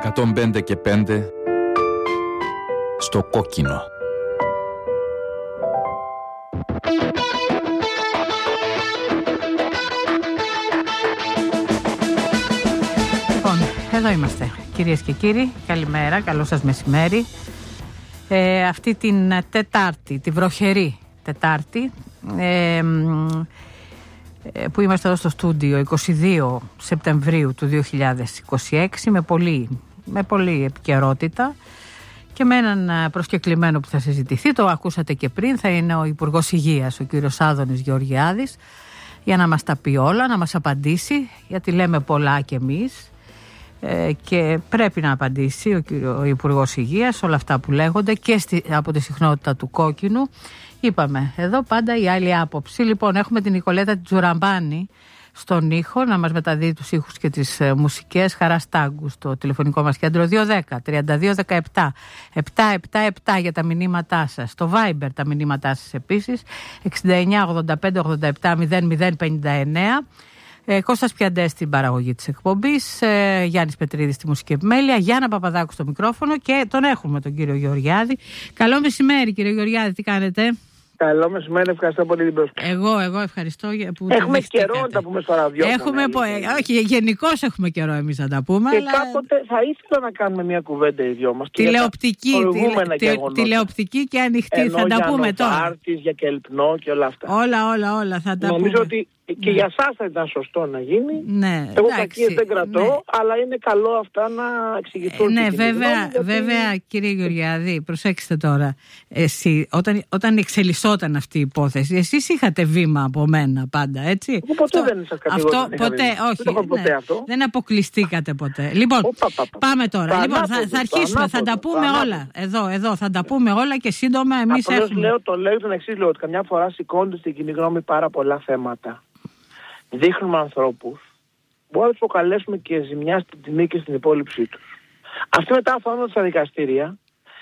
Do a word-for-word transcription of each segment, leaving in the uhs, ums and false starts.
εκατόν πέντε και πέντε στο κόκκινο. Λοιπόν, εδώ είμαστε κυρίες και κύριοι. Καλημέρα, καλό σας μεσημέρι. ε, Αυτή την Τετάρτη, τη βροχερή Τετάρτη, ε, που είμαστε εδώ στο στούντιο, είκοσι δύο Σεπτεμβρίου του δύο χιλιάδες είκοσι έξι, με πολύ, με πολύ επικαιρότητα και με έναν προσκεκλημένο που θα συζητηθεί. Το ακούσατε και πριν, θα είναι ο Υπουργός Υγείας, ο κύριος Άδωνης Γεωργιάδης, για να μας τα πει όλα, να μας απαντήσει, γιατί λέμε πολλά κι εμείς ε, και πρέπει να απαντήσει ο, κύριο, ο Υπουργός Υγείας όλα αυτά που λέγονται και στη, από τη συχνότητα του κόκκινου. Είπαμε, εδώ πάντα η άλλη άποψη. Λοιπόν, έχουμε την Νικολέτα Τζουραμπάνη στον ήχο, να μας μεταδίδει τους ήχους και τις ε, μουσικές. Χαρά Στάγκου στο τηλεφωνικό μας κέντρο δύο ένα μηδέν τριάντα δύο δεκαεπτά επτακόσια εβδομήντα επτά για τα μηνύματά σας. Στο Viber τα μηνύματά σας επίσης, εξήντα εννιά ογδόντα πέντε ογδόντα επτά μηδέν μηδέν πενήντα εννέα. Ε, Κώστας Πιαντές στην παραγωγή της εκπομπής, ε, Γιάννης Πετρίδης στη μουσική επιμέλεια, Γιάννα Παπαδάκου στο μικρόφωνο και τον έχουμε τον κύριο Γεωργιάδη. Καλό μεσημέρι κύριε Γεωργιάδη, τι κάνετε? Καλό μεσημέρι, ευχαριστώ πολύ την πρόσκληση. Εγώ, εγώ ευχαριστώ που έχουμε καιρό να τα πούμε στο ραδιόφωνο. Έχουμε, πο... όχι, γενικώς έχουμε καιρό εμείς να τα πούμε. Και αλλά... κάποτε θα ήθελα να κάνουμε μια κουβέντα οι δυο μας. Τηλεοπτική, τηλε... τηλεοπτική και ανοιχτή. Ενώ θα τα για πούμε τώρα. Νοφάρτης, για Κελπνό και όλα αυτά. Όλα, όλα, όλα θα τα Νομίζω πούμε. ότι και ναι. Για σας θα ήταν σωστό να γίνει. Ναι, εγώ κακίες δεν κρατώ, ναι. Αλλά είναι καλό αυτά να εξηγηθούν. Ε, ναι, βέβαια, γιατί... βέβαια κύριε Γεωργιάδη, προσέξτε τώρα. Εσύ, όταν, όταν εξελισσόταν αυτή η υπόθεση, εσείς είχατε βήμα από μένα πάντα, έτσι. Εγώ ποτέ αυτό, δεν σας κατηγορώ. Αυτό ποτέ, όχι. Δεν, ποτέ ναι, αυτό. δεν αποκλειστήκατε ποτέ. Λοιπόν, Οπα, πα, πα. πάμε τώρα. Λοιπόν, θα, θα αρχίσουμε, θα τα πούμε όλα. Εδώ, εδώ, θα τα πούμε όλα και σύντομα εμείς Απλώς έχουμε. Λέω, το λέω τον εξής, λέω ότι καμιά φορά σηκώνονται στην κοινή γνώμη πάρα πολλά θέματα. Δείχνουμε ανθρώπους, μπορούμε να τους προκαλέσουμε και ζημιά στην τιμή και στην υπόλοιψή τους. Αυτή μετά φτάνοντας στα δικαστήρια,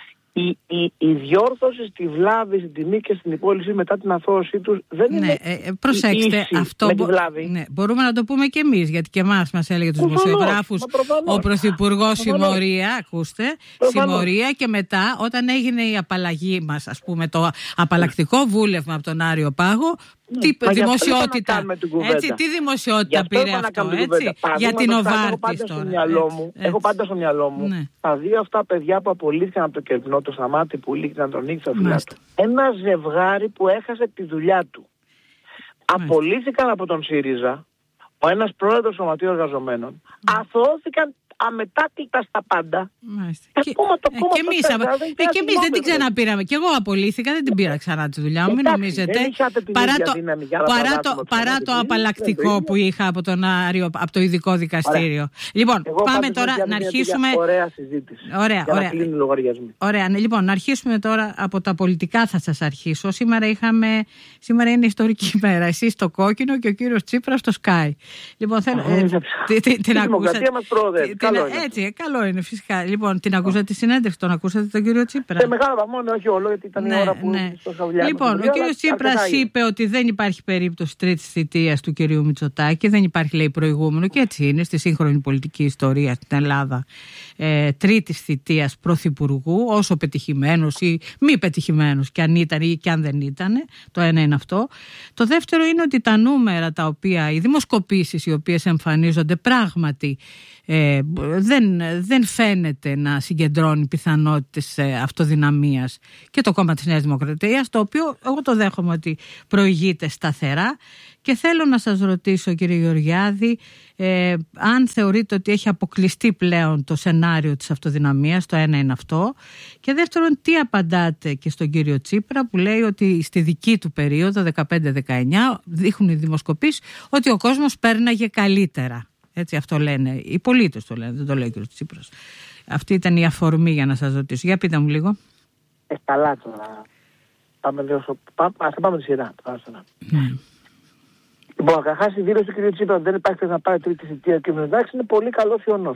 η, η, η διόρθωση στη βλάβη, στην τιμή και στην υπόλοιψη μετά την αθώωσή τους δεν ναι, είναι ε, προσέξτε, αυτό με τη βλάβη. Ναι, μπορούμε να το πούμε και εμείς, γιατί και εμάς μας έλεγε τους δημοσιογράφους ο Πρωθυπουργός συμμορία, ακούστε, συμμορία και μετά όταν έγινε η απαλλαγή μας, ας πούμε το απαλλακτικό βούλευμα από τον Άριο Πάγο, τι Μα δημοσιότητα, έτσι, τι δημοσιότητα πήρε αυτό, έτσι, για την Οβάρτης τώρα. Έχω πάντα στο μυαλό μου ναι. τα δύο αυτά παιδιά που απολύθηκαν από το Κερπνό, το Σταμάτη που λύθηκαν τον Νίκη στα δουλειά του. Ένα ζευγάρι που έχασε τη δουλειά του. Μάλιστα. Απολύθηκαν από τον ΣΥΡΙΖΑ, ο ένας πρόεδρος σωματείου εργαζομένων, mm. αθωώθηκαν αμετάκλητα στα πάντα. Ε, και εμείς δεν την ξαναπήραμε. Και εγώ απολύθηκα, δεν την πήρα ξανά τη δουλειά μου. Μην νομίζετε. Παρά το, παρά το, παρά το απαλλακτικό που είχα από, τον Άριο, από το ειδικό δικαστήριο. Λοιπόν, εγώ πάμε τώρα να αρχίσουμε. Ωραία συζήτηση. Ωραία, για ωραία. να κλείνουν οι λογαριασμοί. Ωραία, ναι, λοιπόν, να αρχίσουμε τώρα από τα πολιτικά. Θα σας αρχίσω. Σήμερα, είχαμε, σήμερα είναι ιστορική ημέρα. Εσείς στο κόκκινο και ο κύριος Τσίπρας στο Sky. Λοιπόν, θέλω. Την ακούσατε. Καλό είναι. Έτσι, καλό είναι φυσικά. Λοιπόν, την ακούσατε τη συνέντευξη, τον ακούσατε τον κύριο Τσίπρα? Σε μεγάλο βαθμό, όχι όλο, γιατί ήταν ναι, η ώρα που ναι. στο Σαβλιάνο. Λοιπόν, ο κύριος Τσίπρας είπε ότι δεν υπάρχει περίπτωση τρίτης θητείας του κυρίου Μητσοτάκη, δεν υπάρχει, λέει, προηγούμενο, και έτσι είναι στη σύγχρονη πολιτική ιστορία στην Ελλάδα. Ε, τρίτης θητείας πρωθυπουργού, όσο πετυχημένος ή μη πετυχημένος και αν ήταν ή και αν δεν ήταν. Το ένα είναι αυτό. Το δεύτερο είναι ότι τα νούμερα τα οποία, οι δημοσκοπήσεις οι οποίες εμφανίζονται πράγματι Ε, δεν, δεν φαίνεται να συγκεντρώνει πιθανότητες ε, αυτοδυναμίας και το κόμμα της Νέας Δημοκρατίας, το οποίο εγώ το δέχομαι ότι προηγείται σταθερά. Και θέλω να σας ρωτήσω, κύριε Γεωργιάδη, ε, αν θεωρείτε ότι έχει αποκλειστεί πλέον το σενάριο της αυτοδυναμίας, το ένα είναι αυτό, και δεύτερον τι απαντάτε και στον κύριο Τσίπρα που λέει ότι στη δική του περίοδο δεκαπέντε δεκαεννιά δείχνουν οι δημοσκοπήσεις ότι ο κόσμος πέρναγε καλύτερα. Έτσι, αυτό λένε. Οι πολίτες το λένε, δεν το λέει ο κ. Τσίπρας. Αυτή ήταν η αφορμή για να σας ρωτήσω. Για πείτε μου λίγο. Ε, καλά τώρα. Πάμε λίγο στο... Πάμε, ας πάμε τη σειρά. Mm. Λοιπόν, καταρχάς η δήλωση του κ. Τσίπρα δεν υπάρχει να πάρει τρίτη θητεία και εντάξει είναι πολύ καλός ιονός.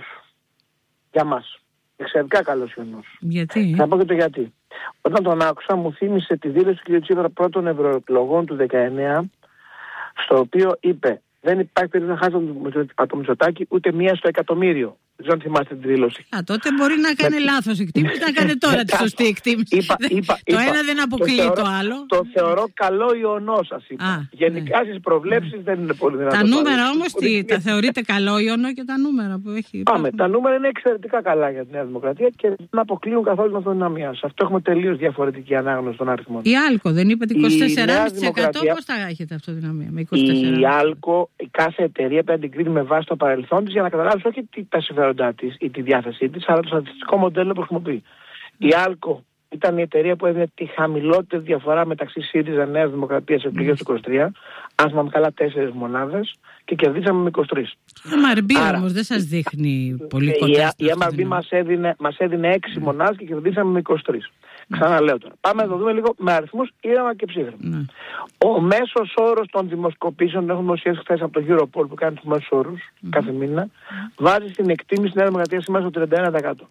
Για μας. Εξαιρετικά καλός ιονός. Γιατί? Θα πω και το γιατί. Όταν τον άκουσα μου θύμισε τη δήλωση του κ. Τσίπρα πρώτων ευρωεκλογών του δεκαεννιά, στο οποίο είπε δεν υπάρχει περίπτωση να χάσει από το Μητσοτάκη ούτε μία στο εκατομμύριο. Δεν ξέρω αν θυμάστε την δήλωση. Α, τότε μπορεί να κάνει λάθος εκτίμηση, να κάνει τώρα τη σωστή εκτίμηση. Είπα, είπα, το είπα, ένα δεν αποκλείει το, το άλλο. Το θεωρώ καλό ιονό, σας είπα. Α, γενικά ναι. Στις προβλέψεις ναι. δεν είναι πολύ δυνατό. Τα νούμερα όμως τι, τα θεωρείτε καλό ιονό και τα νούμερα που έχει. Πάμε, τα νούμερα είναι εξαιρετικά καλά για τη Νέα Δημοκρατία και δεν αποκλείουν καθόλου την αυτοδυναμία. Σε αυτό έχουμε τελείως διαφορετική ανάγνωση των αριθμών. Η Άλκο δεν είπε είκοσι τέσσερα κόμμα πέντε τοις εκατό, πώς θα έχετε αυτοδυναμία με είκοσι τέσσερα τοις εκατό. Η Άλκο, η κάθε εταιρεία πρέπει να την κρίνει με βάση το παρελθόν της για να καταλάβει όχι τα συμφέροντά της ή τη διάθεσή της, αλλά το στατιστικό μοντέλο που χρησιμοποιεί. Mm. Η Άλκο ήταν η εταιρεία που έδινε τη χαμηλότερη διαφορά μεταξύ ΣΥΡΙΖΑ Νέας Δημοκρατίας σε εκλογές του είκοσι τρία. Αν θυμάμαι καλά, τέσσερις μονάδες και κερδίσαμε με είκοσι τρεις. Η εμ αρ μπι όμως δεν σας δείχνει πολύ κοντά. Η εμ αρ μπι μας έδινε, μας έδινε έξι mm. μονάδες και κερδίσαμε με είκοσι τρεις. Mm. Ξαναλέω τώρα. Πάμε να το δούμε λίγο με αριθμούς ήρεμα και ψύχρεμα. Mm. Ο μέσος όρος των δημοσκοπήσεων, έχουμε δημοσιεύσει χθες από το Europol που κάνει τους μέσους όρους mm. κάθε μήνα, βάζει στην εκτίμηση της Νέας Δημοκρατίας σήμερα στο τριάντα ένα τοις εκατό.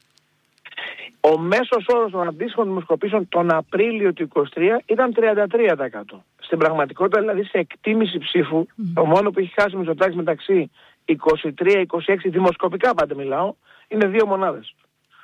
Ο μέσος όρος των αντίστοιχων δημοσκοπήσεων τον Απρίλιο του είκοσι τρία ήταν τριάντα τρία τοις εκατό. Στην πραγματικότητα, δηλαδή σε εκτίμηση ψήφου, mm. το μόνο που έχει χάσει ο Μητσοτάκης μεταξύ είκοσι τρία είκοσι έξι δημοσκοπικά πάντα μιλάω, είναι δύο μονάδες.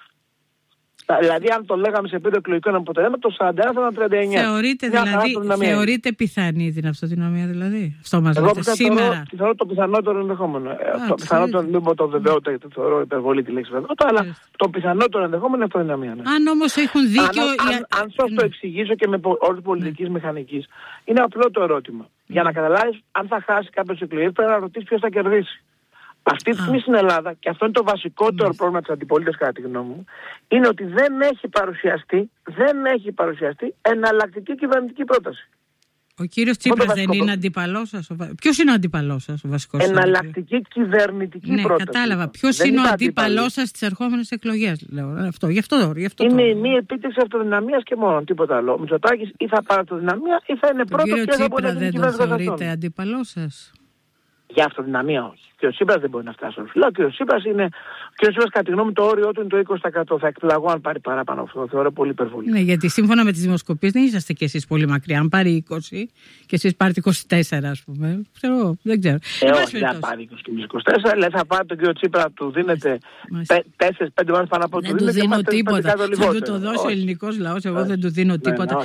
Δηλαδή, αν το λέγαμε σε επίπεδο εκλογικών αποτελέσματων, το σαράντα ένα θα ήταν τριάντα εννιά. Θεωρείτε, δηλαδή, θεωρείτε πιθανή την αυτοδυναμία, δηλαδή. Αυτό μας λέτε σήμερα. Θεωρώ το πιθανότερο ενδεχόμενο. Α, το πιθανότερο, μην πω το βεβαιότητα, γιατί θεωρώ υπερβολή τη λέξη βεβαιότητα, αλλά Φέρετε. το πιθανότερο ενδεχόμενο είναι αυτοδυναμία. Ναι. Αν όμως έχουν δίκιο. Αν, αν, αν σας το εξηγήσω και με όρους πολιτικής ναι. μηχανικής, είναι απλό το ερώτημα. Mm. Για να καταλάβεις, αν θα χάσει κάποιες εκλογές, πρέπει να ρωτήσεις ποιος θα κερδίσει. Αυτή τη στιγμή στην Ελλάδα, και αυτό είναι το βασικότερο πρόβλημα της αντιπολίτευσης κατά τη γνώμη μου, είναι ότι δεν έχει παρουσιαστεί, δεν έχει παρουσιαστεί εναλλακτική κυβερνητική πρόταση. Ο κύριος Τσίπρας δεν είναι αντίπαλός σας? Ποιος είναι ο αντίπαλός σας, ο βασικός? Εναλλακτική κυβερνητική ναι, πρόταση. Κατάλαβα. Ποιος είναι ο αντίπαλός σας στις ερχόμενες εκλογές? Λέω, αυτό, γι' αυτό, γι αυτό είναι η μη επίτευξη αυτοδυναμίας και μόνο, τίποτα άλλο. Ο Μητσοτάκης ή θα πάρει αυτοδυναμία ή θα είναι πρώτος και θα μπορεί να δεν τον θεωρείτε αντίπαλός σας? Για αυτοδυναμία όχι. Και ο Τσίπρας δεν μπορεί να φτάσει στο φυλάκιο. Και ο Τσίπρας είναι. Και ο Τσίπρας, κατά τη γνώμη, το όριό του είναι το είκοσι τοις εκατό. Θα εκπλαγώ αν πάρει παραπάνω αυτό. Το θεωρώ πολύ υπερβολή. Ναι, γιατί σύμφωνα με τις δημοσκοπήσεις δεν είσαστε κι εσείς πολύ μακριά. Αν πάρει είκοσι και εσείς πάρετε είκοσι τέσσερα, ας πούμε. Ξέρω, δεν ξέρω. Ε, όχι, δεν θα πάρει είκοσι και είκοσι τέσσερα. Δηλαδή θα πάρει τον κύριο Τσίπρα, του δίνετε τέσσερα πέντε μήνες πάνω από του. Δεν του δίνω τίποτα. Θα του το δώσει ο ελληνικός λαός. Εγώ δεν του δίνω τίποτα.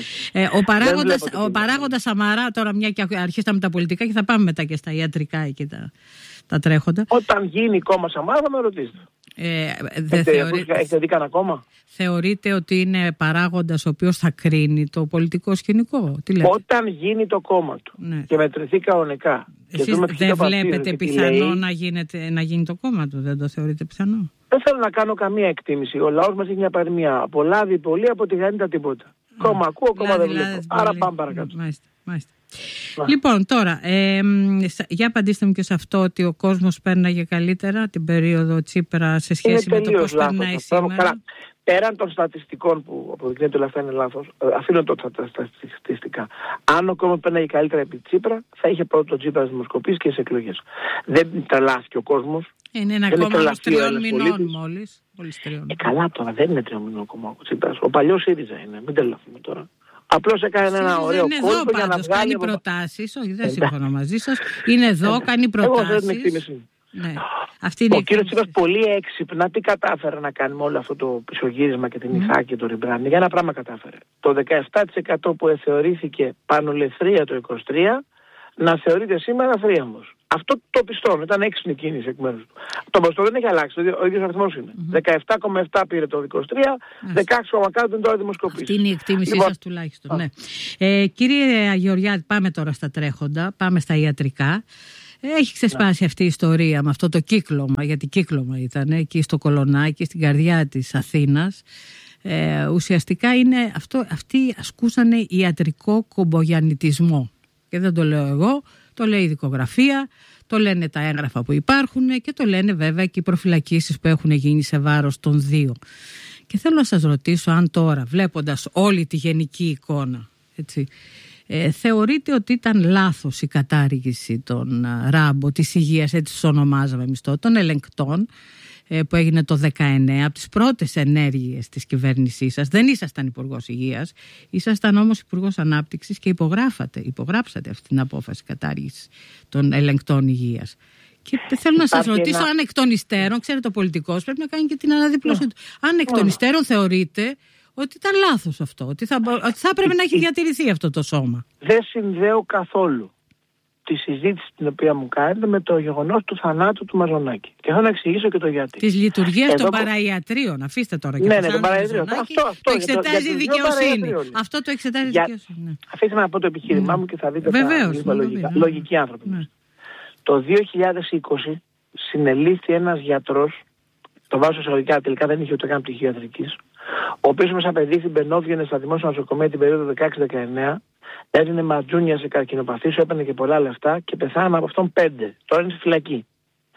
Ο παράγοντας Σαμαρά, τώρα μια και αρχίσαμε τα πολιτικά και θα πάμε μετά και στα ιατρικά και τα. Τα τρέχοντα. Όταν γίνει κόμμα Σαμάρα θα με ρωτήσετε. Ε, έχετε, θεωρεί... έχετε δει κανένα κόμμα? Θεωρείτε ότι είναι παράγοντας ο οποίος θα κρίνει το πολιτικό σκηνικό? Τι λέτε? Όταν γίνει το κόμμα του ναι. και μετρηθεί κανονικά. Εσείς δεν βλέπετε πιθανό λέει... να, γίνεται, να γίνει το κόμμα του? Δεν το θεωρείτε πιθανό? Δεν θέλω να κάνω καμία εκτίμηση. Ο λαός μας έχει μια παροιμία. Από λάδι πολύ, από τη γάνητα τίποτα. Α, κόμμα ακούω, κόμμα δεν βλέπω. Άρα πάμε παρακάτω. Μάλιστα, μάλιστα. Λοιπόν, τώρα, ε, για απαντήστε μου και σε αυτό ότι ο κόσμος πέρναγε καλύτερα την περίοδο Τσίπρα σε σχέση είναι με το πώς περνάει σήμερα. Καλά. Πέραν των στατιστικών που αποδεικνύεται ότι αυτά είναι λάθος, αφήνω το τα στατιστικά. Αν ο κόσμος πέρναγε καλύτερα επί Τσίπρα, θα είχε πρώτο το Τσίπρα στις δημοσκοπήσεις και στις εκλογές. Δεν τρελάθηκε ο κόσμος. Είναι ένα κόμμα όλους τριών μηνών μόλις. Ε, καλά τώρα, δεν είναι τριών μηνών κόμμα ο Τσίπρας. Ο παλιός ΣΥΡΙΖΑ είναι, μην τρελαθούμε τώρα. Απλώς έκανε ένα ωραίο κόλπο για να βγάλει... κάνει προτάσεις, όχι δεν συμφωνώ μαζί σας, είναι εδώ, κάνει προτάσεις. Εγώ δεν την εκτίμηση. Ναι. Αυτή είναι ο κύριος Τσίπρας πολύ έξυπνα τι κατάφερε να κάνει με όλο αυτό το πισωγύρισμα και την mm. Ιθάκη και το ριμπράνι? Για ένα πράγμα κατάφερε. Το δεκαεπτά τοις εκατό που θεωρήθηκε πανολευθρία το είκοσι τρία να θεωρείται σήμερα θρίαμβος. Αυτό το πιστώνω, ήταν έξυπνη κίνηση εκ μέρους του. Το ποσοστό δεν έχει αλλάξει, ο ίδιος αριθμός είναι. Mm-hmm. δεκαεπτά κόμμα επτά πήρε το είκοσι τρία, δεκαέξι κόμμα κάτω είναι τώρα δημοσκοπήσεις. Αυτή είναι η εκτίμησή λοιπόν, σας τουλάχιστον. Ναι. Ε, κύριε Γεωργιάδη, πάμε τώρα στα τρέχοντα, πάμε στα ιατρικά. Έχει ξεσπάσει ναι. αυτή η ιστορία με αυτό το κύκλωμα, γιατί κύκλωμα ήταν εκεί στο Κολονάκι, στην καρδιά της Αθήνας. Ε, ουσιαστικά είναι αυτό, αυτοί ασκούσανε ιατρικό κομπογιαννιτισμό. Και δεν το λέω εγώ, το λέει η δικογραφία, το λένε τα έγγραφα που υπάρχουν και το λένε βέβαια και οι προφυλακίσεις που έχουν γίνει σε βάρος των δύο. Και θέλω να σας ρωτήσω αν τώρα, βλέποντας όλη τη γενική εικόνα, έτσι, ε, θεωρείτε ότι ήταν λάθος η κατάργηση των α, ράμπο, της υγείας, έτσι τους ονομάζαμε εμείς τότε, των ελεγκτών, που έγινε το δεκαεννέα, από τις πρώτες ενέργειες της κυβέρνησής σας. Δεν ήσασταν υπουργός υγείας, ήσασταν όμως υπουργός ανάπτυξης και υπογράφατε, υπογράψατε αυτή την απόφαση κατάργησης των ελεγκτών υγείας. Και θέλω να σας ρωτήσω ένα... αν εκ των υστέρων, ξέρετε, ο πολιτικός πρέπει να κάνει και την αναδίπλωση του. Yeah. Αν εκ των υστέρων yeah. θεωρείτε ότι ήταν λάθος αυτό, ότι θα, ότι θα πρέπει να έχει διατηρηθεί αυτό το σώμα. Δεν συνδέω καθόλου τη συζήτηση την οποία μου κάνετε με το γεγονός του θανάτου του Μαζονάκη. Και θέλω να εξηγήσω και το γιατί. Της λειτουργίας Εδώ... των παραϊατρίων. Αφήστε τώρα και ναι, το ναι, θάνατο του Μαζονάκη. Αυτό, αυτό, το εξετάζει η δικαιοσύνη. Αυτό το εξετάζει η για... δικαιοσύνη. Ναι. Αφήστε να πω το επιχείρημά mm. μου και θα δείτε Βεβαίως, τα λογικά. Ναι. Λογικοί άνθρωποι. Ναι. Το δύο χιλιάδες είκοσι συνελήφθη ένας γιατρός, το βάζω εισαγωγικά, τελικά δεν είχε ούτε καν πτυχίο ιατρικής, ο οποίος μας απεδείχθη μπαινόβγαινε στα δημόσια νοσοκομεία την περίοδο δεκαέξι δεκαεννέα, έδινε ματζούνια σε καρκινοπαθή, σου έπαιρνε και πολλά λεφτά και πεθάναμε από αυτόν πέντε. Τώρα είναι στη φυλακή.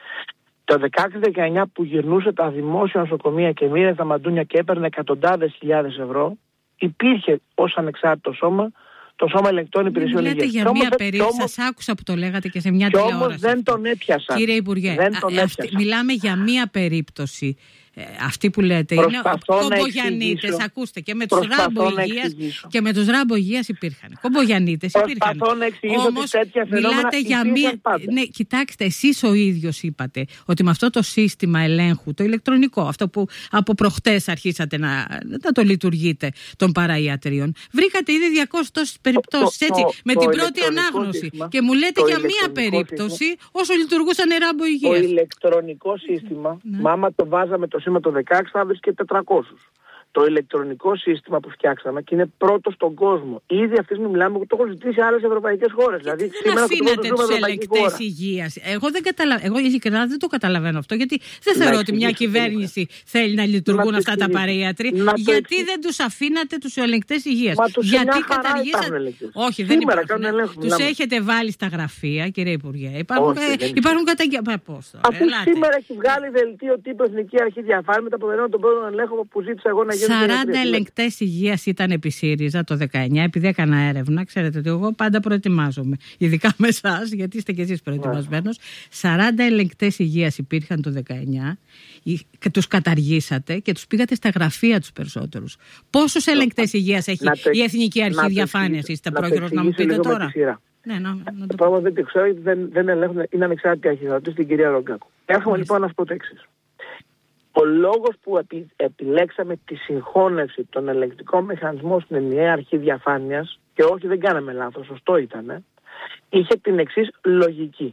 Το δεκαέξι δεκαεννέα που γυρνούσε τα δημόσια νοσοκομεία και μοίραζε τα ματζούνια και έπαιρνε εκατοντάδες χιλιάδες ευρώ, υπήρχε ως ανεξάρτητο σώμα το Σώμα Ελεγκτών Υπηρεσιών Υγείας. Λέτε για μία περίπτωση, όμως... σας άκουσα που το λέγατε και σε μια τηλεόραση. Και όμως δεν τον έπιασαν. Κύριε Υπουργέ, δεν τον α, αυτή, μιλάμε για μία περίπτωση. Ε, αυτή που λέτε Προσπαθώ είναι κομπογιανίτες, ακούστε, και με τους Ράμπο Υγείας και με τους Ράμπο Υγείας υπήρχαν. Κομπογιανίτες υπήρχαν. Προσπαθώ να εξηγήσω όμως, ότι τέτοια φαινόμενα μιλάτε για μία... Ναι, κοιτάξτε, εσείς ο ίδιος είπατε ότι με αυτό το σύστημα ελέγχου, το ηλεκτρονικό, αυτό που από προχτές αρχίσατε να, να το λειτουργείτε των παραϊατρίων, βρήκατε ήδη διακόσιες τόσες περιπτώσεις, έτσι, το, με το την πρώτη ανάγνωση. Σύστημα, και μου λέτε για μία περίπτωση σύστημα, όσο λειτουργούσαν οι Ράμπο Υγείας. Το ηλεκτρονικό σύστημα, άμα το βάζαμε το το δεκαέξι θα βρεις και τετρακόσιους. Το ηλεκτρονικό σύστημα που φτιάξαμε και είναι πρώτο στον κόσμο. Ήδη αυτή τη στιγμή μιλάμε που το έχουν ζητήσει άλλες ευρωπαϊκές χώρες. Δηλαδή, δηλαδή, δεν αφήνατε τους ελεγκτές υγείας. Εγώ, δεν καταλα... Εγώ ειλικρινά δεν το καταλαβαίνω αυτό. Γιατί δεν να θεωρώ ότι μια κυβέρνηση θέλει να λειτουργούν να αυτά τα παραϊατροί. Γιατί εξηγήσω. δεν τους αφήνατε τους ελεγκτές υγείας. Γιατί καταργήσατε. Όχι, δεν υπάρχουν. Τους έχετε βάλει στα γραφεία, κύριε Υπουργέ. Υπάρχουν καταγγελίες. Αφού σήμερα έχει βγάλει δελτίο τύπου Εθνική Αρχή Διαφάνειας με τα αποδενών των πρώτων ελέγχων που ζήτησα εγώ να γίνει. σαράντα ελεγκτές υγείας ήταν επί ΣΥΡΙΖΑ το δεκαεννέα, επειδή έκανα έρευνα. Ξέρετε ότι εγώ πάντα προετοιμάζομαι, ειδικά με εσάς, γιατί είστε και εσείς προετοιμασμένος. σαράντα ελεγκτές υγείας υπήρχαν το δεκαεννέα, και τους καταργήσατε και τους πήγατε στα γραφεία τους περισσότερους. Πόσους ελεγκτές υγείας έχει το, η Εθνική Αρχή Διαφάνειας, είστε πρόχειρος να μου πείτε τώρα? Ναι, να, να το πράγμα δεν το ξέρω, γιατί δεν, δεν ελέγχουν, είναι ανεξάρτητη αρχή. Θα ρωτήσω την κυρία Ρογκάκου. Έχουμε λοιπόν να σου πω το εξής. Ο λόγος που επι, επιλέξαμε τη συγχώνευση των ελεγκτικών μηχανισμών στην ενιαία αρχή διαφάνειας, και όχι δεν κάναμε λάθος, σωστό ήταν, είχε την εξής λογική.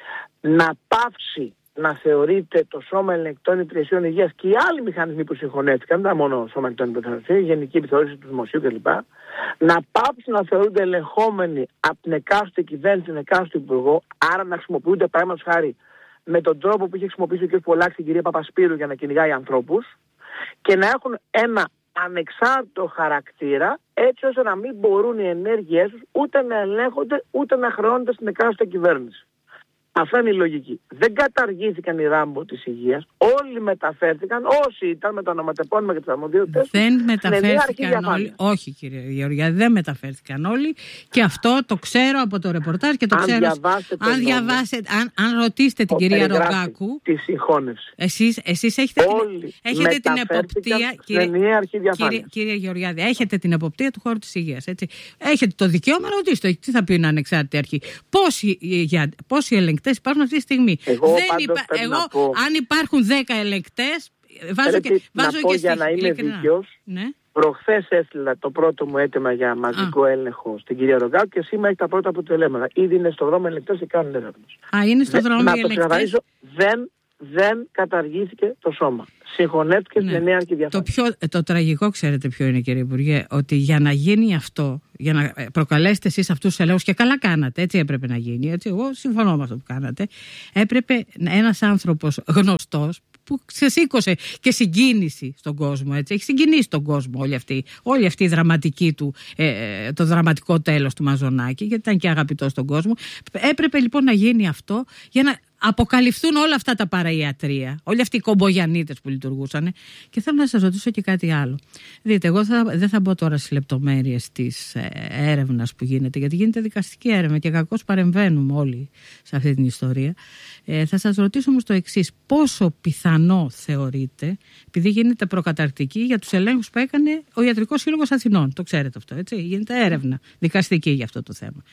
Να πάυσει να θεωρείται το Σώμα Ελεγκτών Υπηρεσιών Υγείας και οι άλλοι μηχανισμοί που συγχωνεύτηκαν, δεν ήταν μόνο το Σώμα Ελεγκτών Υπηρεσιών Υγείας, η Γενική Επιθεώρηση του Δημοσίου κλπ. Να πάψουν να θεωρούνται ελεγχόμενοι από την εκάστοτε κυβέρνηση, την εκάστοτε υπουργό, άρα να χρησιμοποιούνται παραδείγματος χάρη με τον τρόπο που είχε χρησιμοποιήσει ο κ. Πολάκης την κυρία Παπασπύρου για να κυνηγάει ανθρώπους, και να έχουν ένα ανεξάρτητο χαρακτήρα, έτσι ώστε να μην μπορούν οι ενέργειές τους ούτε να ελέγχονται ούτε να χρεώνονται στην εκάστοτε κυβέρνηση. Αυτή είναι η λογική. Δεν καταργήθηκαν οι Ράμπο της υγείας. Όλοι μεταφέρθηκαν, όσοι ήταν με το ονοματεπώνυμα και τις αρμοδιότητες. Δεν μεταφέρθηκαν όλοι. Όχι, κύριε Γεωργιά, δεν μεταφέρθηκαν όλοι. Και αυτό το ξέρω από το ρεπορτάζ και το αν ξέρω. Διαβάσετε αν διαβάσετε, αν, αν ρωτήσετε την κυρία Ρογκάκου. Τη συγχώνευση. Εσείς, εσείς έχετε, την, έχετε την εποπτεία. Κύριε, κύριε, κύριε Γεωργιάδη, έχετε την εποπτεία του χώρου της υγείας. Έτσι. Έχετε το δικαίωμα να ρωτήσετε. Τι θα πει είναι ανεξάρτητη αρχή. Πόσοι, για, πόσοι ελεγκτές υπάρχουν αυτή τη στιγμή? Εγώ, δεν υπα... Εγώ πω... αν υπάρχουν δέκα ελεγκτές, βάζω και, βάζω να πω και για να είμαι δίκαιος, ναι. Προχθές έστειλα το πρώτο μου αίτημα για μαζικό Α. έλεγχο στην κυρία Ρογκάκου και σήμερα έχει τα πρώτα αποτελέσματα. Ήδη είναι στο δρόμο ελεγκτές και κάνουν έρευνες. Α, είναι στο δρόμο να οι ελεγκτές. Να το ξεκαθαρίσω, δεν, δεν καταργήθηκε το σώμα. Συγχωνεύτηκε ναι. στην εννέα αρχή διαφάνειας. Το, πιο, το τραγικό, ξέρετε ποιο είναι, κύριε Υπουργέ, ότι για να γίνει αυτό, για να προκαλέσετε εσείς αυτούς τους ελέγχους, και καλά κάνατε, έτσι έπρεπε να γίνει, έτσι, εγώ συμφωνώ με αυτό που κάνατε, έπρεπε ένας άνθρωπος γνωστός που ξεσήκωσε και συγκίνηση στον κόσμο, έτσι, έχει συγκινήσει τον κόσμο όλη αυτή, όλη αυτή η δραματική του, ε, το δραματικό τέλος του Μαζονάκη, γιατί ήταν και αγαπητός στον κόσμο. Έπρεπε λοιπόν να γίνει αυτό για να αποκαλυφθούν όλα αυτά τα παραϊατρία, όλοι αυτοί οι κομπογιανίτες που λειτουργούσαν. Και θέλω να σας ρωτήσω και κάτι άλλο. Δείτε, εγώ θα, δεν θα μπω τώρα στις λεπτομέρειες της ε, έρευνας που γίνεται, γιατί γίνεται δικαστική έρευνα και κακώς παρεμβαίνουμε όλοι σε αυτή την ιστορία. Ε, θα σας ρωτήσω όμως το εξής. Πόσο πιθανό θεωρείτε, επειδή γίνεται προκαταρκτική για τους ελέγχους που έκανε ο Ιατρικός Σύλλογος Αθηνών, το ξέρετε αυτό, έτσι, γίνεται έρευνα δικαστική για αυτό το θέμα.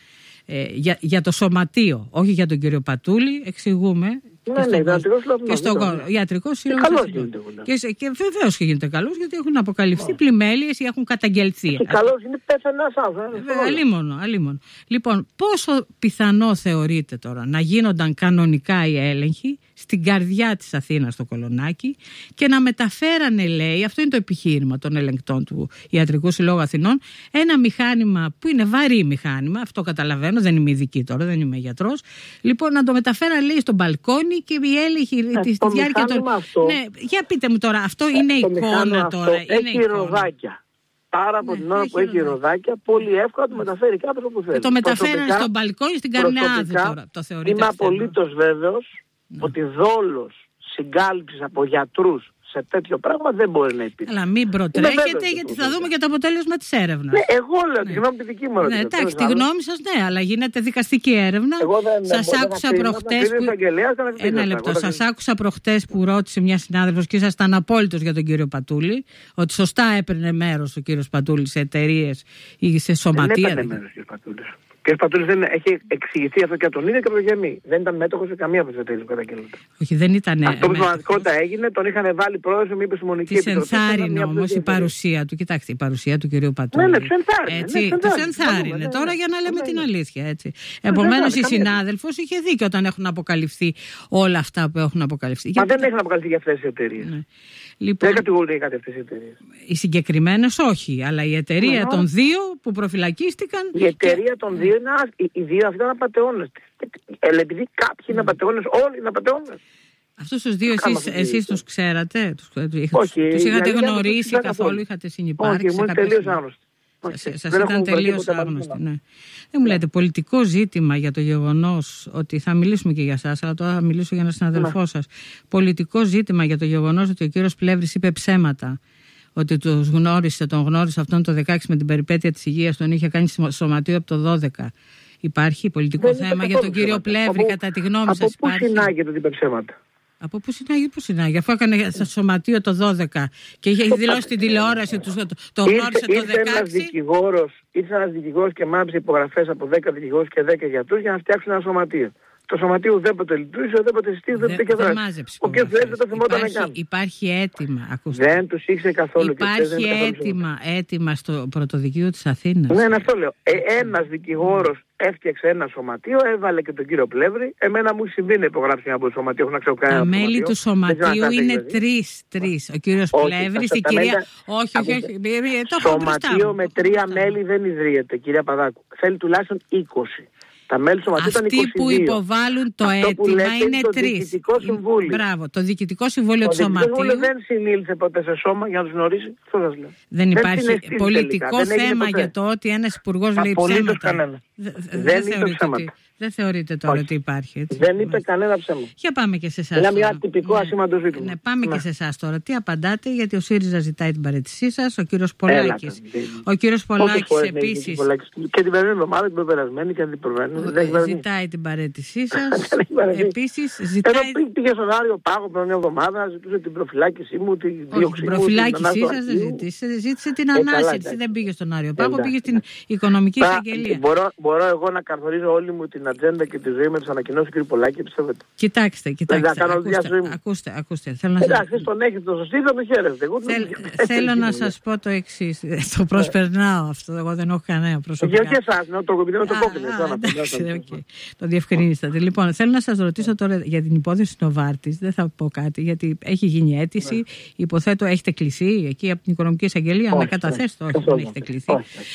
Ε, για, για το σωματείο, όχι για τον κύριο Πατούλη, εξηγούμε. Ναι, ναι, ιατρικό σύλλογο. Και στον ιατρικό σύλλογο. Και, και βεβαίω και γίνεται καλό, γιατί έχουν αποκαλυφθεί yeah. πλημέλειες ή έχουν καταγγελθεί. Και καλό είναι πέθανε ένα άνθρωπο. Αλίμονο, αλίμονο. Λοιπόν, πόσο πιθανό θεωρείτε τώρα να γίνονταν κανονικά οι έλεγχοι στην καρδιά της Αθήνας, στο Κολονάκι, και να μεταφέρανε, λέει, αυτό είναι το επιχείρημα των ελεγκτών του Ιατρικού Συλλόγου Αθηνών, ένα μηχάνημα που είναι βαρύ μηχάνημα, αυτό καταλαβαίνω, δεν είμαι ειδική τώρα, δεν είμαι γιατρός. Λοιπόν, να το μεταφέρανε, λέει, στο μπαλκόνι και η έλεγχη ε, τη διάρκεια των. Αυτό, ναι, για πείτε μου τώρα, αυτό είναι το εικόνα τώρα. Αυτό είναι έχει ροδάκια. Άρα από ναι, την ώρα που έχει ροδάκια, πολύ εύκολα το μεταφέρει κάποιο που θέλει. Το μεταφέρανε στο μπαλκόνι στην Καρνεάδη τώρα. Το θεωρείτε. Είμαι απολύτως βέβαιος ναι. ότι δόλος συγκάλυψης από γιατρούς σε τέτοιο πράγμα δεν μπορεί να υπήρχε. Αλλά μην προτρέχετε, γιατί θα δούμε και το αποτέλεσμα της έρευνας. Ναι, εγώ λέω ναι. τη γνώμη τη δική μου. Ναι, εντάξει, τη γνώμη σας ναι, αλλά γίνεται δικαστική έρευνα. Σας άκουσα προχτές που. Ένα λεπτό. Σας άκουσα προχτές που ρώτησε μια συνάδελφος και ήσασταν απόλυτος για τον κύριο Πατούλη, ότι σωστά έπαιρνε μέρος ο κύριος Πατούλης σε εταιρείες ή σε σωματεία. Δεν έπαιρνε μέρος ο κύριος Πατούλης. Ο κ. Πατούλης δεν έχει εξηγηθεί αυτό και από τον ίδιο και από τον Γεμί. Δεν ήταν μέτοχος σε καμία από τις εταιρείες που καταγγέλλονται. Όχι, δεν ήταν. Αυτό που στην πραγματικότητα έγινε, τον είχαν βάλει πρόεδρο, μήπως η Μονική Επιτροπή. Της ενθάρρυνε όμως η παρουσία του. Κοιτάξτε, η παρουσία του κ. Πατούλη. Ναι, ναι, τους ενθάρρυνε. Ναι, τους ενθάρρυνε τώρα για να λέμε την αλήθεια. Έτσι. Επομένως η συνάδελφος είχε δίκιο όταν έχουν αποκαλυφθεί όλα αυτά που έχουν αποκαλυφθεί. Μα δεν έχουν αποκαλυφθεί για αυτές τις εταιρείες. Λοιπόν, δεν κατηγορούνται κάτι αυτές οι εταιρείες. Οι συγκεκριμένες όχι, αλλά η εταιρεία ναι, των δύο που προφυλακίστηκαν. Η εταιρεία και... των δύο είναι άσ... οι, οι δύο αυτοί ήταν απατεώνες. Επειδή κάποιοι είναι απατεώνες, όλοι είναι απατεώνες. Αυτούς τους δύο εσείς, εσείς τους ξέρατε, τους, όχι, τους είχατε γνωρίσει καθόλου, καθόλου, είχατε συνυπάρξει. Όχι, ήμουν τελείως άγνωστοι. Σας ήταν τελείως άγνωστοι, ναι. Δεν μου λέτε πολιτικό ζήτημα για το γεγονός ότι θα μιλήσουμε και για εσάς, αλλά τώρα θα μιλήσω για έναν συναδελφό ναι. σας. Πολιτικό ζήτημα για το γεγονός ότι ο κύριος Πλεύρης είπε ψέματα. Ότι τους γνώρισε, τον γνώρισε αυτόν το δεκαέξι με την περιπέτεια της υγείας, τον είχε κάνει σωματείο από το δώδεκα. Υπάρχει πολιτικό δεν θέμα για τον κύριο Πλεύρη, από, κατά τη γνώμη από σας? Από πού συνάγεται ότι είπε ψέματα? Από πού συνάγει, πού συνάγει, αφού έκανε στο σωματείο το δώδεκα και είχε το δηλώσει στην τηλεόραση, το, το, το γνώρισε ήρθε, το δεκαέξι. Ένας δικηγόρος, ήρθε ένας δικηγόρος και μάψε υπογραφές από δέκα δικηγόρους και δέκα γιατρούς για να φτιάξουν ένα σωματείο. Το σωματείο ουδέποτε λειτουργήσε, ουδέποτε συστήθηκε, ουδέποτε και δράση. Ο κ. Πλεύρης δεν το θυμόταν να κάνει. Υπάρχει αίτημα, ακούστε. Δεν τους ήξερε καθόλου. Υπάρχει αίτημα, αίτημα στο πρωτοδικείο της Αθήνας. Ναι, ναι, αυτό λέω. Ε, ένας δικηγόρος έφτιαξε ένα σωματείο, έβαλε και τον κύριο Πλεύρη. Εμένα μου συμβεί να υπογράψει από το σωματείο, έχω να ξέρω κανένα. Τα μέλη του σωματείου είναι τρεις. Τρεις. Ο κύριος Πλεύρης, η κυρία. Όχι, όχι, όχι. Σωματείο με τρία μέλη δεν ιδρύεται, κυρία Παδάκου. Θέλει τουλάχιστον είκοσι. Τα μέλη του σωματείου ήταν είκοσι δύο. Αυτοί που υποβάλλουν το αυτό αίτημα είναι τρεις. Το Διοικητικό Συμβούλιο. Μπράβο, το Διοικητικό Συμβούλιο του Σωματείου. Το Συμβούλιο δεν συνήλθε ποτέ σε σώμα για να τους γνωρίσει. Αυτό σας λέω. Δεν υπάρχει δεν πολιτικό τελικά. θέμα για το ότι ένας υπουργός λέει ψέματα. Δεν θεωρείται ότι... Δεν θεωρείτε τώρα ότι υπάρχει, έτσι? Δεν είπε κανένα ψέμα. Για πάμε και σε εσάς. Είναι μια τυπικό ασήμαντο ζήτημα. Ναι, πάμε ναι. και σε εσάς τώρα. Τι απαντάτε, γιατί ο ΣΥΡΙΖΑ ζητάει την παραίτησή σας, ο κύριος Πολάκης. Ο κύριος Πολάκης επίσης. Και την περασμένη εβδομάδα, την περασμένη και την προηγούμενη. Ζητάει την παραίτησή σας. Επίσης ζητάει. Εδώ πήγε στον Άριο Πάγο πριν μια εβδομάδα, ζητούσε την προφυλάκησή μου, την δίωξη μου. Την προφυλάκησή σας δεν ζήτησε. Ζήτησε την ανάσυρση. Δεν πήγε στον Άριο Πάγο, πήγε στην οικονομική εισαγγελία. Μπορώ εγώ να καθορίζω όλη μου την ατζέντα και τη ζωή με τις ανακοινώσεις του κ. Πολάκη, πιστεύετε? Κοιτάξτε, κοιτάξτε. Ακούστε, ακούστε, ακούστε. Θέλω να Εντάξει, σας... τον έχετε το σωστή, θα το χαίρετε. Θέλ, θέλω να σας πω το εξής. Το προσπερνάω αυτό. Εγώ δεν έχω κανένα προσωπικά. Για και εσάς, το επειδή με το κόκκινο. Το διευκρινίσατε. Λοιπόν, θέλω να σας ρωτήσω τώρα για την υπόθεση Νοβάρτης. Δεν θα πω κάτι, γιατί έχει γίνει αίτηση. Υποθέτω έχετε κληθεί εκεί από την Οικονομική Εισαγγελία να καταθέσετε. Όχι, δεν έχετε κληθεί.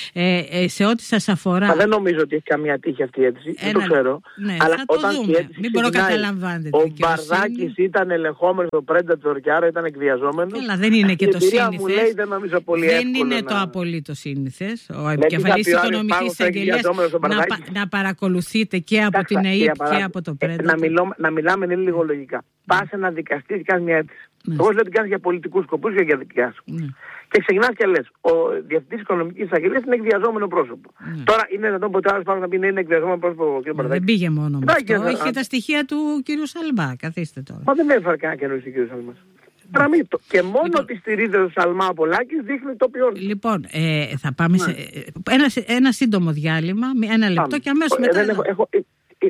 Σε ό,τι σας αφορά. Δεν νομίζω ότι έχει καμία τύχη αυτή η αίτηση. Το ξέρω, ναι, αλλά θα όταν το δούμε. Μην μπορώ να καταλαμβάνετε. Ο Μπαρδάκης ήταν ελεγχόμενος στο Predator και άρα ήταν εκβιαζόμενος. Αλλά δεν είναι και το σύνηθες. Μου λέει, δεν νομίζω πολύ δεν εύκολο είναι να... το απολύτως σύνηθες. Ο επικεφαλής της Οικονομικής Εισαγγελίας να, να παρακολουθείτε και από την ΕΕΠ και από το Predator. Να, μιλώ, να μιλάμε είναι λίγο λογικά. Πας σε ένα δικαστή και κάνεις μια αίτηση. Εγώ λέω ότι κάνεις για πολιτικούς σκοπούς και για δικιά σου. Και ξεκινάς και λες, ο διευθυντής της Οικονομικής Εισαγγελίας είναι εκβιαζόμενο πρόσωπο. Mm. Τώρα είναι δυνατόν ποτέ άλλος πάνω να πει να είναι εκβιαζόμενο πρόσωπο ο κ. Μπαρδάκη? Δεν πήγε μόνο με αυτό. Είχε τα στοιχεία του κ. Σαλμπά. Καθίστε τώρα. Μα δεν έφερε κανένα καινούριο κ. Σαλμπά. Και μόνο λοιπόν, ότι στηρίζεται ο Σαλμά ο Πολάκης δείχνει το ποιόν. Λοιπόν, ε, θα πάμε ναι. σε ένα, ένα σύντομο διάλειμμα, ένα λεπτό πάμε. Και αμέσως ε, μετά. Έχω, έχω, ε, ε.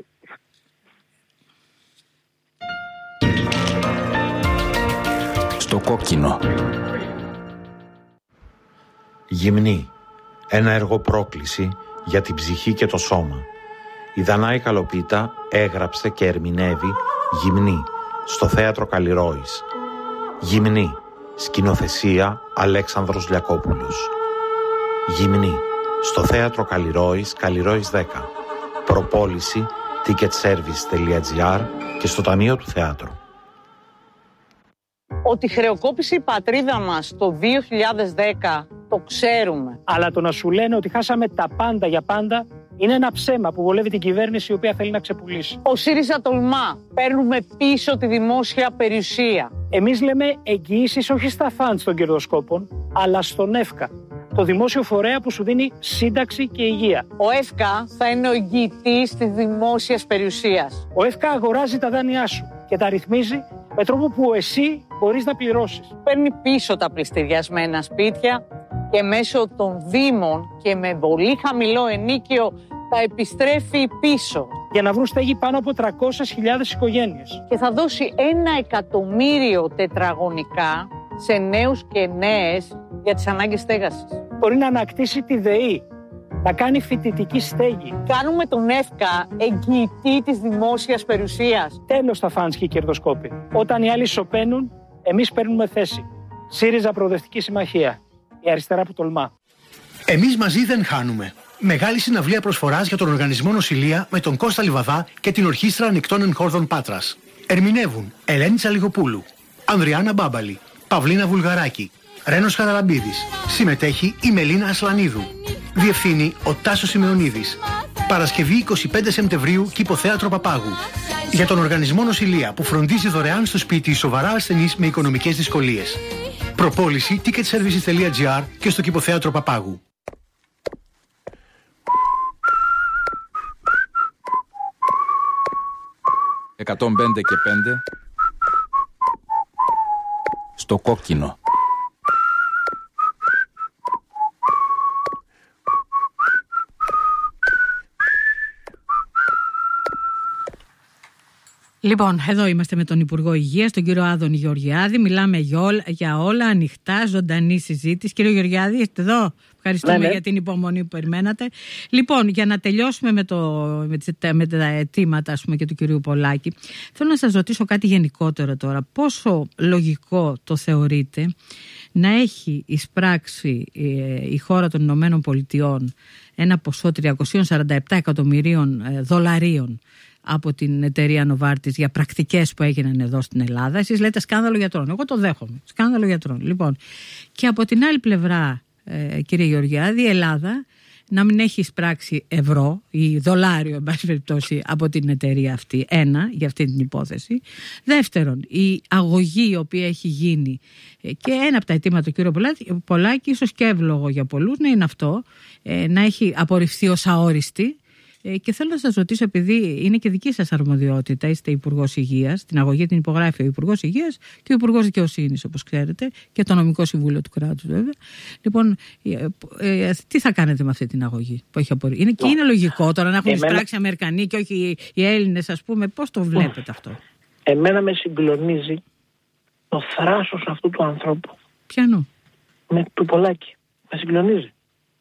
Στο κόκκινο. Γυμνή. Ένα έργο πρόκληση για την ψυχή και το σώμα. Η Δανάη Καλοπίτα έγραψε και ερμηνεύει Γυμνή στο θέατρο Καλλιρόης. Γυμνή. Σκηνοθεσία Αλέξανδρος Λιακόπουλος. Γυμνή. Στο θέατρο Καλλιρόης, Καλλιρόης δέκα. Προπόληση ticketservice.gr και στο Ταμείο του Θεάτρου. Ότι χρεοκόπησε η πατρίδα μας το δύο χιλιάδες δέκα, το ξέρουμε. Αλλά το να σου λένε ότι χάσαμε τα πάντα για πάντα είναι ένα ψέμα που βολεύει την κυβέρνηση η οποία θέλει να ξεπουλήσει. Ο ΣΥΡΙΖΑ τολμά. Παίρνουμε πίσω τη δημόσια περιουσία. Εμείς λέμε εγγυήσεις όχι στα φαντς των κερδοσκόπων, αλλά στον ΕΦΚΑ, το δημόσιο φορέα που σου δίνει σύνταξη και υγεία. Ο ΕΦΚΑ θα είναι ο εγγυητής της δημόσιας περιουσίας. Ο ΕΦΚΑ αγοράζει τα δάνειά σου και τα ρυθμίζει με τρόπο που εσύ μπορείς να πληρώσεις. Παίρνει πίσω τα πληστηριασμένα σπίτια και μέσω των δήμων και με πολύ χαμηλό ενίκιο τα επιστρέφει πίσω. Για να βρουν στέγη πάνω από τριακόσιες χιλιάδες οικογένειες. Και θα δώσει ένα εκατομμύριο τετραγωνικά σε νέους και νέες για τις ανάγκες στέγασης. Μπορεί να ανακτήσει τη ΔΕΗ, να κάνει φοιτητική στέγη. Κάνουμε τον ΕΦΚΑ εγγυητή της δημόσιας περιουσίας. Τέλος τα φαντς και οι κερδοσκόποι. Όταν οι άλλοι σωπαίνουν, εμείς παίρνουμε θέση. ΣΥΡΙΖΑ Προοδευτική Συμμαχία. Η αριστερά που τολμά. Εμείς μαζί δεν χάνουμε. Μεγάλη συναυλία προσφοράς για τον Οργανισμό Νοσηλεία με τον Κώστα Λιβαδά και την Ορχήστρα Ανοιχτών Εγχόρδων Πάτρας. Ερμηνεύουν Ελένη Τσαλιγοπούλου, Ανδριάννα Μπάμπαλη, Παυλίνα Βουλγαράκη, Ρένος Χαραλαμπίδης. Συμμετέχει η Μελίνα Ασλανίδου. Διευθύνει ο Τάσος Σημεωνίδης. Παρασκευή εικοστή πέμπτη Σεπτεμβρίου, Κηποθέατρο Παπάγου. Για τον Οργανισμό Νοσηλεία που φροντίζει δωρεάν στο σπίτι σοβαρά ασθενείς με οικονομικές δυσκολίες. Προπόληση ticketservices.gr και στο Κηποθέατρο Παπάγου. εκατόν πέντε και πέντε. Στο κόκκινο. Λοιπόν, εδώ είμαστε με τον Υπουργό Υγείας, τον κύριο Άδωνη Γεωργιάδη. Μιλάμε για όλα, για όλα ανοιχτά, ζωντανή συζήτηση. Κύριο Γεωργιάδη, είστε εδώ. Ευχαριστούμε ναι, ναι. για την υπομονή που περιμένατε. Λοιπόν, για να τελειώσουμε με, το, με, τις, με τα αιτήματα ας πούμε, και του κυρίου Πολάκη, θέλω να σας ρωτήσω κάτι γενικότερο τώρα. Πόσο λογικό το θεωρείτε να έχει εισπράξει ε, η χώρα των Ηνωμένων Πολιτειών ένα ποσό τριακόσια σαράντα επτά εκατομμυρίων ε, δολαρίων από την εταιρεία Novartis για πρακτικές που έγιναν εδώ στην Ελλάδα? Εσείς λέτε σκάνδαλο γιατρών. Εγώ το δέχομαι. Σκάνδαλο γιατρών. Λοιπόν, και από την άλλη πλευρά, ε, κύριε Γεωργιάδη, η Ελλάδα να μην έχει εισπράξει ευρώ ή δολάριο, εν πάση περιπτώσει, από την εταιρεία αυτή. Ένα, για αυτή την υπόθεση. Δεύτερον, η αγωγή η οποία έχει γίνει ε, και ένα από τα αιτήματα του κύριου Πολάκη, Πολάκη, ίσως και εύλογο για πολλούς, να είναι αυτό, ε, να έχει απορριφθεί ως αόριστη. Ε, και θέλω να σας ρωτήσω, επειδή είναι και δική σας αρμοδιότητα, είστε Υπουργός Υγείας, την αγωγή την υπογράφει ο Υπουργός Υγείας και ο Υπουργός Δικαιοσύνης, όπως ξέρετε, και το Νομικό Συμβούλιο του κράτους, βέβαια. Λοιπόν, ε, ε, τι θα κάνετε με αυτή την αγωγή που έχει απορριφθεί? Είναι, και είναι λογικό τώρα να έχουν Εμένα... εισπράξει Αμερικανοί και όχι οι, οι Έλληνες, ας πούμε. Πώς το βλέπετε αυτό? Εμένα με συγκλονίζει το θράσος αυτού του ανθρώπου. Ποιανού? Με του Πολάκη. Με συγκλονίζει.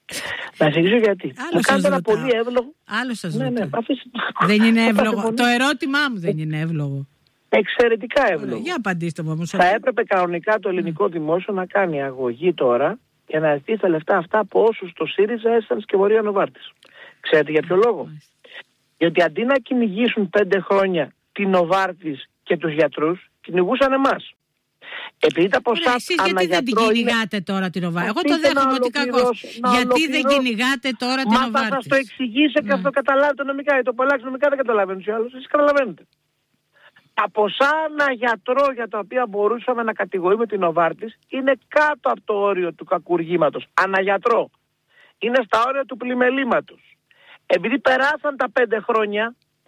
Να εξηγήσω γιατί. Άλλο μου κάνετε ένα ρωτάω. πολύ εύλογο. Άλλο σας ναι, ρωτάω. ναι, αφήστε... Δεν είναι εύλογο. Το ερώτημά μου δεν είναι εύλογο. Εξαιρετικά εύλογο. Για απαντήστε μου όμως. Θα έπρεπε κανονικά το ελληνικό mm. δημόσιο να κάνει αγωγή τώρα για να ζητήσει τα λεφτά αυτά από όσους το ΣΥΡΙΖΑ έστειλαν και βορεία Novartis. Ξέρετε για ποιο λόγο? Mm. Γιατί αντί να κυνηγήσουν πέντε χρόνια την Novartis και τους γιατρούς, κυνηγούσαν εμάς. Επειδή τα ποσά. Εσείς γιατί δεν την κυνηγάτε είναι... τώρα την Novartis? Εγώ το δέχομαι ότι κακώς. Γιατί δεν κυνηγάτε τώρα την Novartis? Μα θα σας το εξηγήσω και αυτό καταλάβετε νομικά. Γιατί το Πολάκη νομικά δεν καταλαβαίνουν τους άλλους. Εσείς καταλαβαίνετε. Τα ποσά ανά γιατρό για τα οποία μπορούσαμε να κατηγορούμε την Novartis είναι κάτω από το όριο του κακουργήματος. Αναγιατρό. Είναι στα όρια του πλημελήματος. Επειδή περάσαν τα πέντε χρόνια,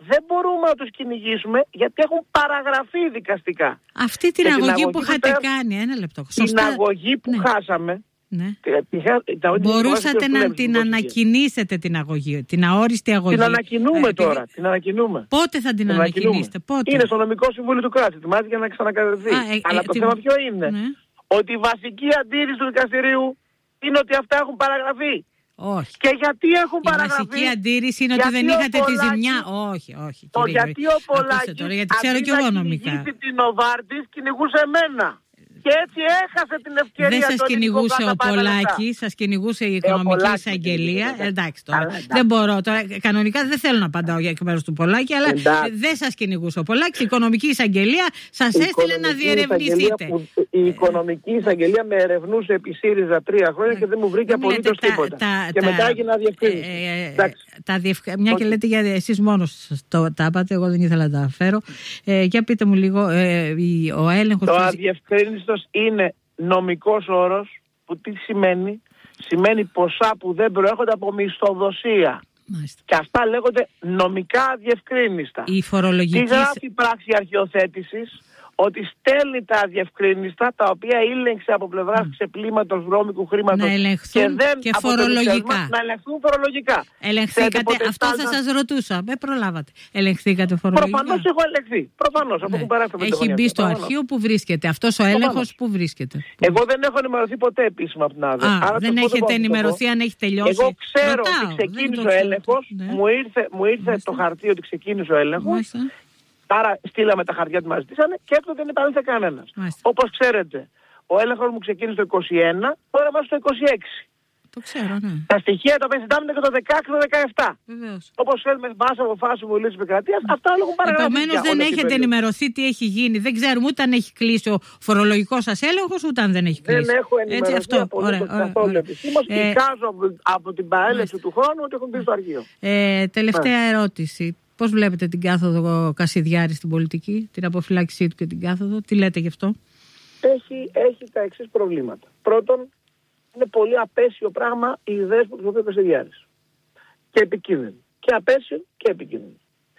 δεν μπορούμε να τους κυνηγήσουμε γιατί έχουν παραγραφεί δικαστικά. Αυτή την, αγωγή, την αγωγή που είχατε πέρα, κάνει, ένα λεπτό. Την Σωστά. αγωγή που ναι. χάσαμε. Ναι. Την, Μπορούσατε να την ανακοινήσετε την αγωγή, την αόριστη αγωγή. Την ανακοινούμε ε, τώρα. Την ανακοινούμε. Πότε θα την, την ανακοινήσετε, πότε? Είναι στο νομικό συμβούλιο του κράτους. Ετοιμάζεται για να ξανακατευθεί. Ε, Αλλά ε, το ε, θέμα ποιο είναι? Ναι. Ότι η βασική αντίρρηση του δικαστηρίου είναι ότι αυτά έχουν παραγραφεί. Όχι. Και γιατί έχουν η παραγραφεί? Η βασική αντίρρηση είναι ότι δεν είχατε τη ζημιά. Όχι, όχι. Το κύριε, γιατί ο Πολάκης, τώρα, γιατί ξέρω και εγώ νομικά. Αν την Νοβάρτης, κυνηγούσε εμένα. Και έτσι έχασε την ευκαιρία. Δεν σας κυνηγούσε ο Πολάκης, σας κυνηγούσε η οικονομική ε, εισαγγελία. Ε, εντάξει τώρα. Αλλά, δεν μπορώ τώρα. Κανονικά δεν θέλω να απαντάω για εκ μέρους του Πολάκη, αλλά εντάξει. δεν σας κυνηγούσε ο Πολάκης. Η οικονομική εισαγγελία σας έστειλε να διερευνηθείτε. Που, η οικονομική εισαγγελία με ερευνούσε επί ΣΥΡΙΖΑ τρία χρόνια και δεν μου βρήκε απολύτως τίποτα. Τα, και τα, μετά έγινε αδιευκρίνηση. Ε, ε, διευκ... Μια και λέτε για εσείς μόνος το, τα είπατε, εγώ δεν ήθελα να τα αναφέρω. Ε, για πείτε μου λίγο, ε, ο έλεγχος. Το αδιευκρίνηση είναι νομικός όρος που τι σημαίνει? Σημαίνει ποσά που δεν προέρχονται από μισθοδοσία. Μάλιστα. Και αυτά λέγονται νομικά αδιευκρίνιστα. Η φορολογική... Τι γράφει η πράξη αρχαιοθέτησης? Ότι στέλνει τα αδιευκρίνιστα τα οποία ήλεγξε από πλευράς mm. ξεπλήματος βρώμικου χρήματος και, δεν και φορολογικά. Να ελεγχθούν φορολογικά. Ελεγχθήκατε, αυτό θα σας ρωτούσα. Με προλάβατε. Ελεγχθήκατε φορολογικά? Προφανώς έχω ελεγχθεί. Προφανώς. Ναι. Έχει μπει στο αρχείο που βρίσκεται. Αυτός ο έλεγχος που βρίσκεται. Εγώ δεν έχω ενημερωθεί ποτέ επίσημα από την άδεια. Α, δεν έχετε ενημερωθεί αν έχει τελειώσει? Εγώ ξέρω ότι ξεκίνησε ο έλεγχος. Μου ήρθε το χαρτί ότι ξεκίνησε ο έλεγχος. Άρα στείλαμε τα χαρτιά που μας ζητήσανε και έκτοτε δεν επανήλθε κανένας. Όπως ξέρετε, ο έλεγχος μου ξεκίνησε το είκοσι ένα, τώρα είμαστε στο είκοσι έξι. Το ξέρω, ναι. Τα στοιχεία τα οποία συντάμε και το δεκαέξι και το δεκαεπτά. Βεβαίως. Όπως θέλουμε βάση αποφάσεων του Βουλής της Επικρατείας, αυτά όλα έχουν παραγραφεί. Επομένως δεν έχετε ενημερωθεί τι έχει γίνει. Δεν ξέρουμε ούτε αν έχει κλείσει ο φορολογικός σας έλεγχος, ούτε αν δεν έχει κλείσει. Δεν έχω ενημερωθεί. Έτσι, αυτό. Ωραία, καθόλου επισήμως. Ε, Εικάζω από, από την παρέλευση του χρόνου ότι έχουν μπει στο αρχείο. Ε, τελευταία ναι. ερώτηση. Πώς βλέπετε την κάθοδο Κασιδιάρη στην πολιτική, την αποφυλάκησή του και την κάθοδο? Τι λέτε γι' αυτό? Έχει, έχει τα εξής προβλήματα. Πρώτον, είναι πολύ απέσιο πράγμα οι ιδέες που χρησιμοποιεί ο Κασιδιάρης. Και επικίνδυνο. Και απέσιο και επικίνδυνο.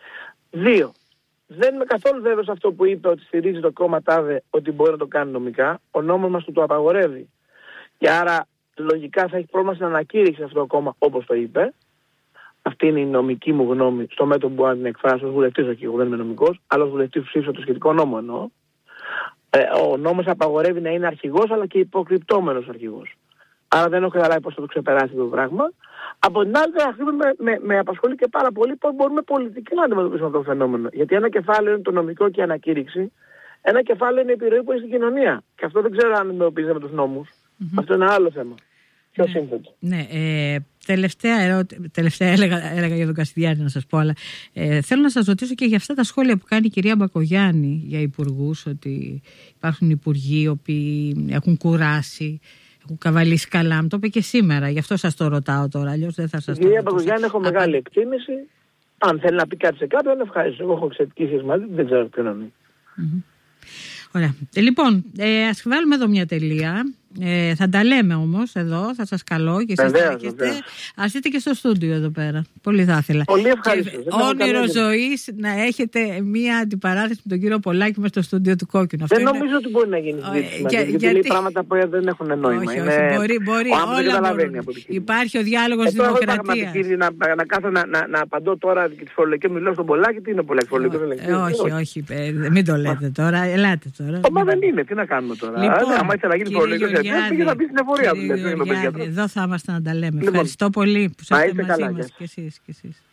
Δύο, δεν είμαι καθόλου βέβαιος αυτό που είπε ότι στηρίζει το κόμμα ΤΑΔΕ ότι μπορεί να το κάνει νομικά. Ο νόμος μας του το απαγορεύει. Και άρα λογικά θα έχει πρόβλημα στην ανακήρυξη αυτό το κόμμα όπως το είπε. Αυτή είναι η νομική μου γνώμη στο μέτωπο που μπορώ να την εκφράσω ως βουλευτής, όχι εγώ δεν είμαι νομικός, αλλά ως βουλευτής που ψήφισα το σχετικό νόμο εννοώ. Ε, ο νόμος απαγορεύει να είναι αρχηγός αλλά και υποκρυπτόμενος αρχηγός. Άρα δεν έχω καταλάβει πώς θα το ξεπεράσει το πράγμα. Από την άλλη, με, με, με απασχολεί και πάρα πολύ πώς μπορούμε πολιτικά να αντιμετωπίσουμε αυτό το φαινόμενο. Γιατί ένα κεφάλαιο είναι το νομικό και η ανακήρυξη, ένα κεφάλαιο είναι η επιρροή που έχει στην κοινωνία. Και αυτό δεν ξέρω αν αντιμετωπίζεται με τους νόμους. Mm-hmm. Αυτό είναι ένα άλλο θέμα. Πιο ναι, σύνθετο. Ναι, ε, τελευταία ερώτηση, τελευταία έλεγα, έλεγα για τον Κασιδιάρη να σας πω, αλλά ε, θέλω να σας ρωτήσω και για αυτά τα σχόλια που κάνει η κυρία Μπακογιάννη για υπουργούς, ότι υπάρχουν υπουργοί οι οποίοι έχουν κουράσει, έχουν καβαλήσει καλά. Μου το είπε και σήμερα, γι' αυτό σας το ρωτάω τώρα, αλλιώς δεν θα σας το ρωτήσω. Η κυρία Μπακογιάννη έχω μεγάλη εκτίμηση. Αν θέλει να πει κάτι σε κάποιον, ευχαριστώ. Εγώ έχω εξαιρετική σχέση μαζί, δεν ξέρω ποιον είναι. Mm-hmm. Ωραία. Ε, λοιπόν, ε, ας βάλουμε εδώ μια τελεία. Ε, θα τα λέμε όμως εδώ, θα σας καλώ και εσείς θα έχετε. Ας είστε και στο στούντιο εδώ πέρα. Πολύ θα ήθελα. Πολύ ευχαριστώ. Όνειρο ζωής να έχετε μια αντιπαράθεση με τον κύριο Πολάκη μες στο στούντιο του Κόκκινου. Δεν νομίζω είναι... ότι μπορεί να γίνει συζήτηση. Για, γιατί λέει πράγματα που δεν έχουν νόημα. Όχι, είναι... όχι, μπορεί, μπορεί. Όλα μπορούν. Υπάρχει ο διάλογος στη δημοκρατία. Να, να κάθω να, να, να απαντώ τώρα και τη φορολογική μιλώ στον Πολάκη, τι είναι ο Πολάκη φορολογικός ελεγκτής. Όχι, όχι, μην το λέτε τώρα. Ελάτε τώρα. Μα δεν είναι, τι να κάνουμε τώρα. Άμα ήθελα να γίνει φορολογικός ελεγκτής, να μπει στην εφορία του. Εδώ θα είμαστε να τα λέμε. Ευχαριστώ πολύ που είστε μαζί μας και εσείς.